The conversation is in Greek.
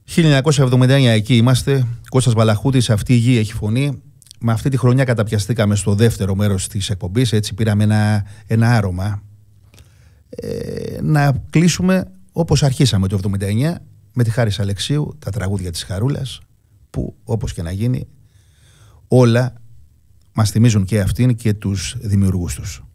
1979 εκεί είμαστε. Κώστας Βαλαχούτης, αυτή η γη έχει φωνή. Με αυτή τη χρονιά καταπιαστήκαμε στο δεύτερο μέρος της εκπομπής. Έτσι πήραμε ένα άρωμα. Να κλείσουμε όπως αρχίσαμε το 1979, με τη Χάρις Αλεξίου, τα τραγούδια της Χαρούλας, που όπως και να γίνει όλα μας θυμίζουν και αυτήν και τους δημιουργούς τους.